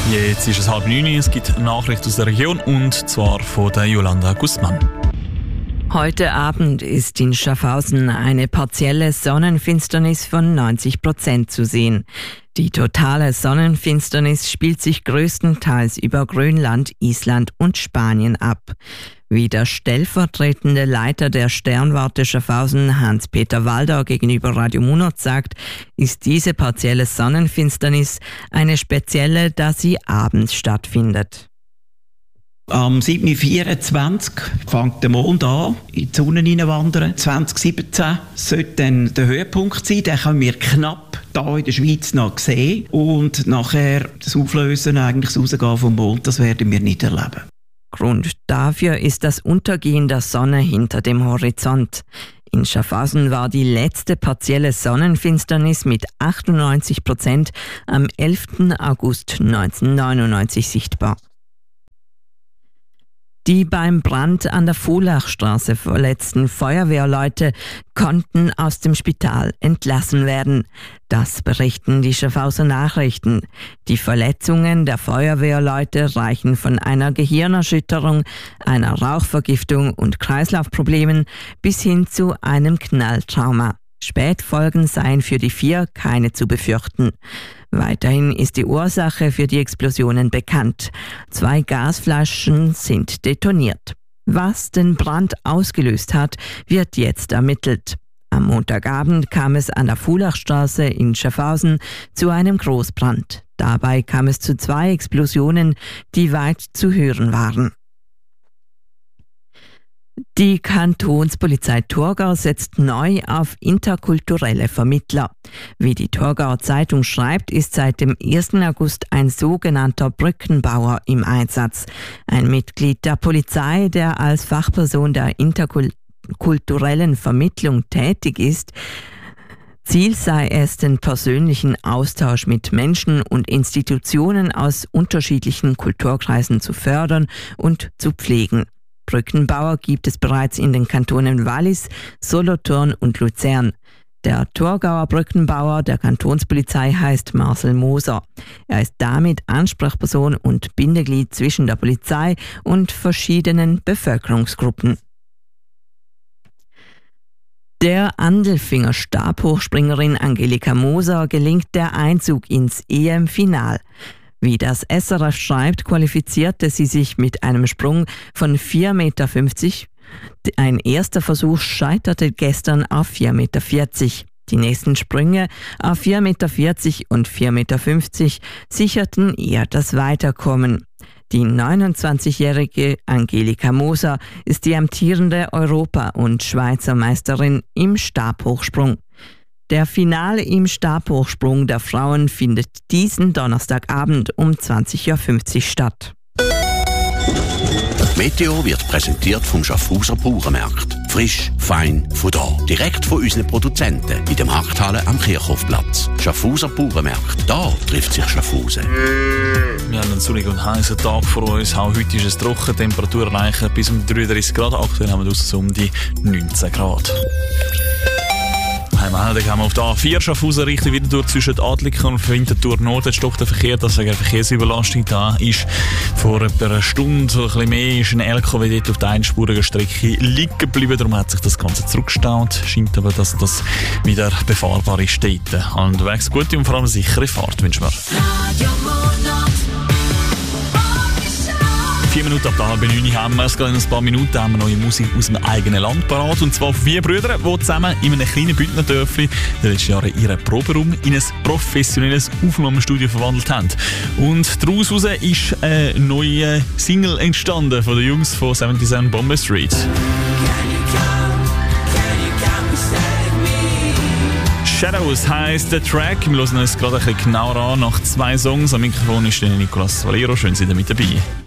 Jetzt ist es 8:30. Es gibt Nachrichten aus der Region und zwar von der Yolanda Guzman. Heute Abend ist in Schaffhausen eine partielle Sonnenfinsternis von 90% zu sehen. Die totale Sonnenfinsternis spielt sich größtenteils über Grönland, Island und Spanien ab. Wie der stellvertretende Leiter der Sternwarte Schaffhausen, Hans-Peter Walder, gegenüber Radio Munot sagt, ist diese partielle Sonnenfinsternis eine spezielle, da sie abends stattfindet. Am 7.24 fängt der Mond an, in die Sonne hineinwandern. 2017 sollte dann der Höhepunkt sein. Den können wir knapp hier in der Schweiz noch sehen. Und nachher das Auflösen, eigentlich das Rausgehen vom Mond, das werden wir nicht erleben. Grund dafür ist das Untergehen der Sonne hinter dem Horizont. In Schaffhausen war die letzte partielle Sonnenfinsternis mit 98% am 11. August 1999 sichtbar. Die beim Brand an der Fulachstraße verletzten Feuerwehrleute konnten aus dem Spital entlassen werden. Das berichten die Schaffhauser Nachrichten. Die Verletzungen der Feuerwehrleute reichen von einer Gehirnerschütterung, einer Rauchvergiftung und Kreislaufproblemen bis hin zu einem Knalltrauma. Spätfolgen seien für die 4 keine zu befürchten. Weiterhin ist die Ursache für die Explosionen bekannt. 2 Gasflaschen sind detoniert. Was den Brand ausgelöst hat, wird jetzt ermittelt. Am Montagabend kam es an der Fulachstraße in Schaffhausen zu einem Großbrand. Dabei kam es zu 2 Explosionen, die weit zu hören waren. Die Kantonspolizei Thurgau setzt neu auf interkulturelle Vermittler. Wie die Thurgauer Zeitung schreibt, ist seit dem 1. August ein sogenannter Brückenbauer im Einsatz. Ein Mitglied der Polizei, der als Fachperson der interkulturellen Vermittlung tätig ist. Ziel sei es, den persönlichen Austausch mit Menschen und Institutionen aus unterschiedlichen Kulturkreisen zu fördern und zu pflegen. Brückenbauer gibt es bereits in den Kantonen Wallis, Solothurn und Luzern. Der Thurgauer Brückenbauer der Kantonspolizei heißt Marcel Moser. Er ist damit Ansprechperson und Bindeglied zwischen der Polizei und verschiedenen Bevölkerungsgruppen. Der Andelfinger-Stabhochspringerin Angelika Moser gelingt der Einzug ins EM-Final. Wie das SRF schreibt, qualifizierte sie sich mit einem Sprung von 4,50 Meter. Ein erster Versuch scheiterte gestern auf 4,40 Meter. Die nächsten Sprünge auf 4,40 Meter und 4,50 Meter sicherten ihr das Weiterkommen. Die 29-jährige Angelika Moser ist die amtierende Europa- und Schweizer Meisterin im Stabhochsprung. Der Finale im Stabhochsprung der Frauen findet diesen Donnerstagabend um 20.50 Uhr statt. Meteo wird präsentiert vom Schaffhauser Bauernmarkt. Frisch, fein, von da. Direkt von unseren Produzenten in der Markthalle am Kirchhofplatz. Schaffhauser Bauernmarkt. Da trifft sich Schaffhausen. Wir haben einen sonnigen und heißen Tag vor uns. Auch heute ist es trocken. Temperaturen reichen bis um 33 Grad. Aktuell haben wir draussen um die 19 Grad. Dann haben wir auf der A4 Schaffhausen Richtung Winterthur zwischen Adliken und Winterthur Nord. Jetzt stockt der Verkehr, das ist eine Verkehrsüberlastung. Da ist vor etwa einer Stunde, so ein bisschen mehr, ist ein LKW dort auf der einspurigen Strecke liegen geblieben. Darum hat sich das Ganze zurückgestaut. Scheint aber, dass das wieder befahrbar ist dort. Unterwegs gute und vor allem sichere Fahrt wünschen wir. 4 Minuten ab der 8:30 haben wir es. In ein paar Minuten haben wir neue Musik aus dem eigenen Land parat. Und zwar 4 Brüder, die zusammen in einem kleinen Bündnerdörfli in den letzten Jahren ihren Proberaum in ein professionelles Aufnahmestudio verwandelt haben. Und daraus ist eine neue Single entstanden von den Jungs von 77 Bombay Street. Shadows heisst der Track. Wir hören uns gerade ein bisschen genauer an nach 2 Songs. Am Mikrofon ist Nicolas Valero. Schön, dass ihr mit dabei.